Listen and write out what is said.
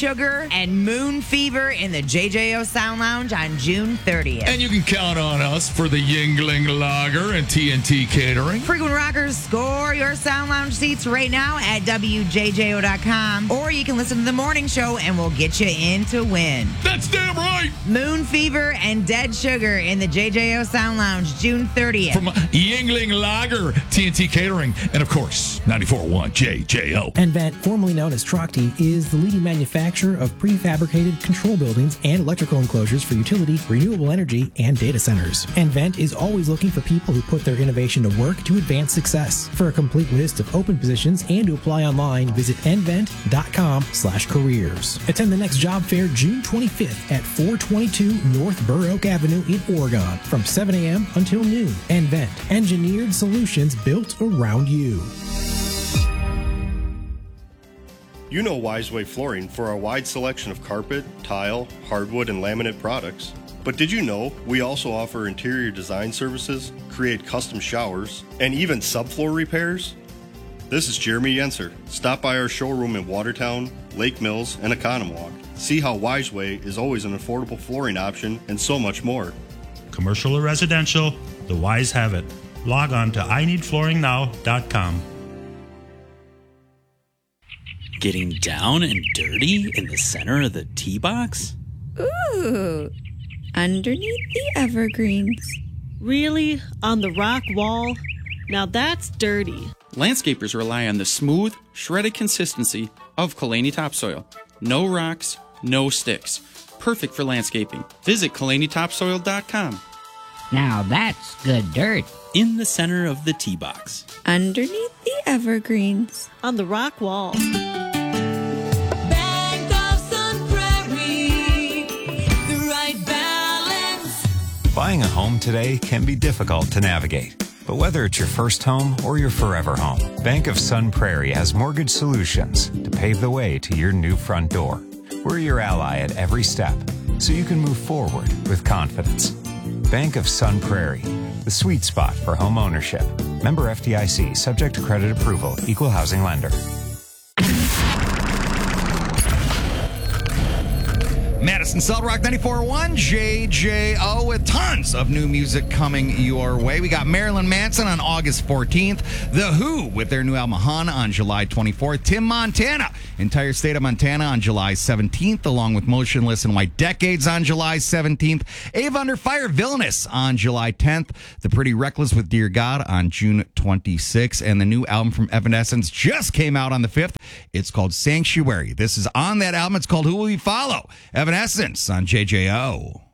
Sugar, and Moon Fever in the JJO Sound Lounge on June 30th. And you can count on us for the Yingling Lager and TNT Catering. Frequent Rockers, score your Sound Lounge seats right now at WJJO.com. Or you can listen to the morning show and we'll get you in to win. That's damn right. Moon Fever and Dead Sugar in the JJO Sound Lounge, June 30th. From Yingling Lager, TNT Catering, and of course, 94.1 JJO. nVent, formerly known as Trachte, is the leading manufacturer of prefabricated control buildings and electrical enclosures for utility, renewable energy, and data centers. nVent is always looking for people who put their innovation to work to advance success. For a complete list of open positions and to apply online, visit nvent.com/careers. Attend the next job fair June 25th at 422 North Burr Oak Avenue in Oregon from 7 a.m. until noon. nVent, engineered solutions built around you. You know Wiseway Flooring for our wide selection of carpet, tile, hardwood, and laminate products. But did you know we also offer interior design services, create custom showers, and even subfloor repairs? This is Jeremy Yenser. Stop by our showroom in Watertown, Lake Mills, and Oconomowoc. See how Wiseway is always an affordable flooring option and so much more. Commercial or residential, the Wise have it. Log on to ineedflooringnow.com. Getting down and dirty in the center of the tee box? Ooh, underneath the evergreens. Really? On the rock wall? Now that's dirty. Landscapers rely on the smooth, shredded consistency of Kalani topsoil. No rocks, no sticks. Perfect for landscaping. Visit KalaniTopsoil.com. Now that's good dirt. In the center of the tee box. Underneath the evergreens. On the rock wall. Bank of Sun Prairie, the right balance. Buying a home today can be difficult to navigate. But whether it's your first home or your forever home, Bank of Sun Prairie has mortgage solutions to pave the way to your new front door. We're your ally at every step, so you can move forward with confidence. Bank of Sun Prairie, the sweet spot for home ownership. Member FDIC, subject to credit approval, equal housing lender. Madison Solid Rock 94.1 JJO with tons of new music coming your way. We got Marilyn Manson on August 14th, The Who with their new album Hana on July 24th, Tim Montana, entire state of Montana on July 17th, along with Motionless in White Decades on July 17th, Ava Under Fire Villainous on July 10th, The Pretty Reckless with Dear God on June 26th, and the new album from Evanescence just came out on the 5th. It's called Sanctuary. This is on that album. It's called Who Will We Follow? Evanescence on JJO.